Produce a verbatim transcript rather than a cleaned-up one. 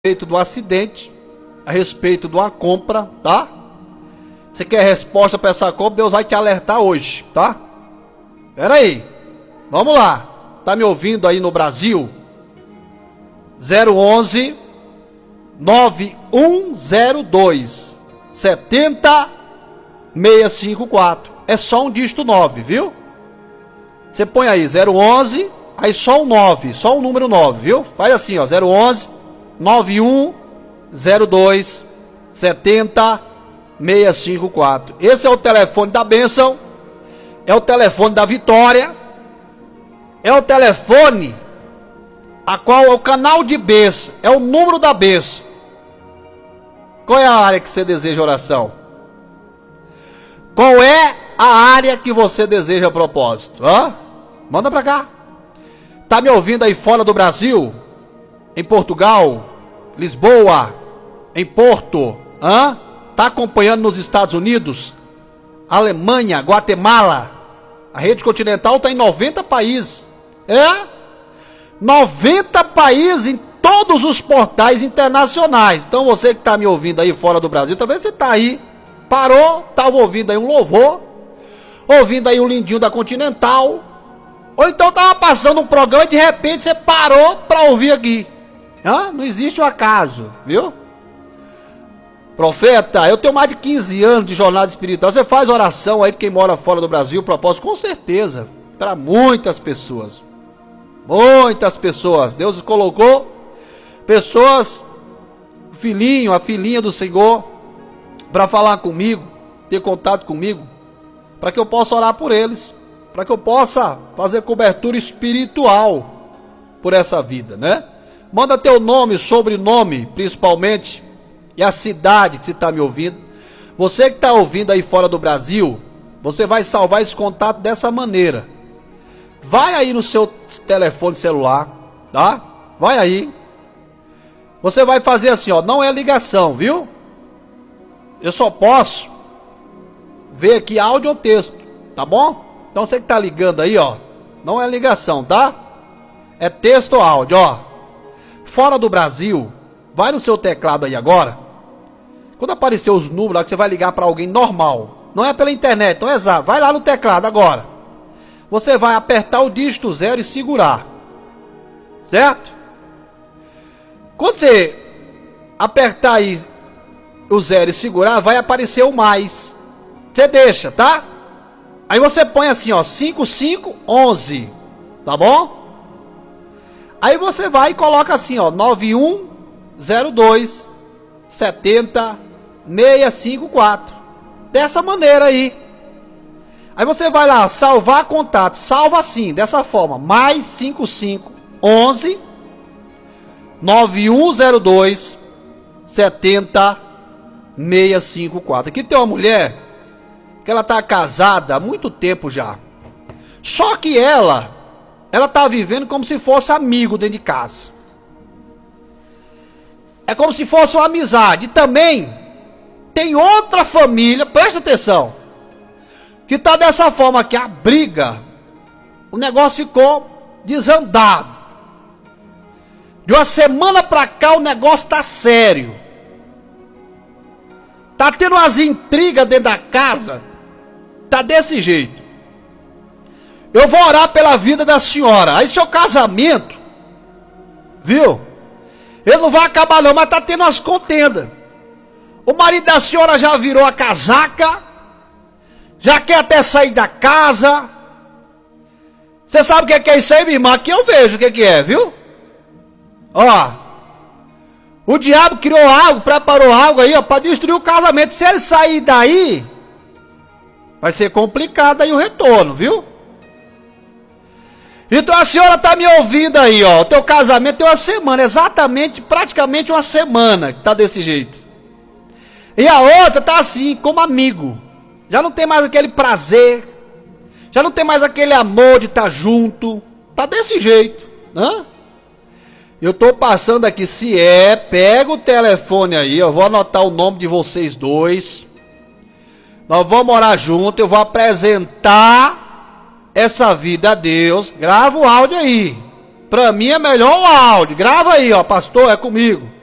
respeito do acidente, a respeito de uma compra, tá? Você quer resposta para essa compra, Deus vai te alertar hoje, tá? Pera aí, vamos lá. Tá me ouvindo aí no Brasil? zero onze, nove um zero dois, sete zero seis cinco quatro. É só um dígito nove, viu? Você põe aí zero onze, aí só um nove, só o número nove, viu? Faz assim, ó, zero onze, nove um zero dois, sete zero seis cinco quatro. Esse é o telefone da bênção, é o telefone da vitória, é o telefone a qual é o canal de bênção, é o número da bênção. Qual é a área que você deseja oração? Qual é a área que você deseja a propósito? Hã? Manda pra cá. Tá me ouvindo aí fora do Brasil? Em Portugal? Lisboa? Em Porto? Hã? Tá acompanhando nos Estados Unidos? Alemanha? Guatemala? A rede continental tá em noventa países. É? noventa países em todos os portais internacionais. Então você que tá me ouvindo aí fora do Brasil, talvez você tá aí, parou, tava ouvindo aí um louvor, ouvindo aí um lindinho da Continental, ou então tava passando um programa e de repente você parou para ouvir aqui. Hã? Não existe um acaso, viu? Profeta, eu tenho mais de quinze anos de jornada espiritual. Você faz oração aí para quem mora fora do Brasil, propósito, com certeza, para muitas pessoas. Muitas pessoas. Deus colocou pessoas, o filhinho, a filhinha do Senhor, para falar comigo, ter contato comigo, para que eu possa orar por eles, para que eu possa fazer cobertura espiritual por essa vida, né? Manda teu nome, sobrenome, principalmente, e a cidade que você está me ouvindo. Você que está ouvindo aí fora do Brasil, você vai salvar esse contato dessa maneira. Vai aí no seu telefone celular, tá? Vai aí. Você vai fazer assim, ó, não é ligação, viu? Eu só posso ver aqui áudio ou texto, tá bom? Então você que tá ligando aí, ó, não é ligação, tá? É texto ou áudio, ó. Fora do Brasil, vai no seu teclado aí agora. Quando aparecer os números lá que você vai ligar para alguém normal, não é pela internet, não é exato, vai lá no teclado agora. Você vai apertar o dígito zero e segurar, certo? Quando você apertar aí o zero e segurar, vai aparecer o mais. Você deixa, tá? Aí você põe assim, ó, cinco cinco um um, tá bom? Aí você vai e coloca assim, ó, nove um zero dois, sete zero seis cinco quatro. Dessa maneira aí. Aí você vai lá, salvar contato, salva assim, dessa forma, mais cinco cinco um um, nove um zero dois, sete zero seis cinco quatro. Aqui tem uma mulher que ela tá casada há muito tempo já. Só que ela, ela tá vivendo como se fosse amigo dentro de casa. É como se fosse uma amizade. E também tem outra família, presta atenção, que tá dessa forma aqui, a briga, o negócio ficou desandado. De uma semana pra cá o negócio tá sério. Tá tendo umas intrigas dentro da casa. Tá desse jeito. Eu vou orar pela vida da senhora. Aí seu casamento, viu? Ele não vai acabar não, mas tá tendo umas contendas. O marido da senhora já virou a casaca. Já quer até sair da casa. Você sabe o que é isso aí, minha irmã? Aqui eu vejo o que é, viu? Ó. O diabo criou algo, preparou algo aí, ó, para destruir o casamento. Se ele sair daí, vai ser complicado aí o retorno, viu? Então a senhora tá me ouvindo aí, ó. O teu casamento tem uma semana, exatamente, praticamente uma semana que tá desse jeito. E a outra tá assim, como amigo. Já não tem mais aquele prazer, já não tem mais aquele amor de estar junto. Tá desse jeito, né? Eu tô passando aqui, se é, pega o telefone aí, eu vou anotar o nome de vocês dois. Nós vamos morar junto, eu vou apresentar essa vida a Deus. Grava o áudio aí. Pra mim é melhor o áudio. Grava aí, ó, pastor, é comigo.